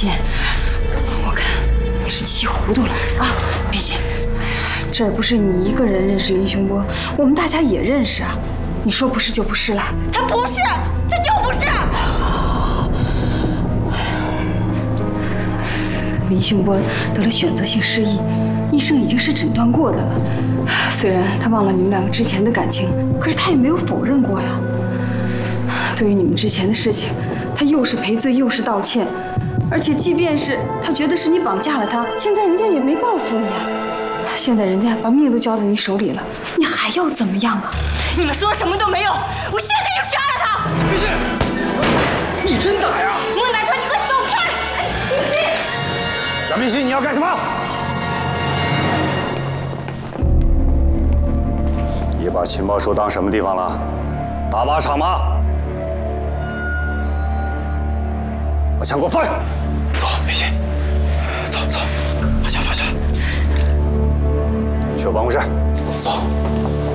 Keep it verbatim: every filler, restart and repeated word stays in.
心，我看你是气糊涂了啊！冰心，哎呀，这儿不是你一个人认识林雄波，我们大家也认识啊。你说不是就不是了。 他不是，他就不是。 好，好，好。林雄波得了选择性失忆，医生已经是诊断过的了。虽然他忘了你们两个之前的感情，可是他也没有否认过呀。对于你们之前的事情，他又是赔罪又是道歉，而且即便是他觉得是你绑架了他，现在人家也没报复你啊。现在人家把命都交在你手里了，你还要怎么样啊？ 你们说什么都没用，我现在就杀了他！ 冰心，你真打呀？ 莫南川，你快走开！冰心， 杨冰心，你要干什么？你把情报处当什么地方了？打靶场吗？把枪给我放下！走，冰心，走走，把枪放下。去我办公室。走。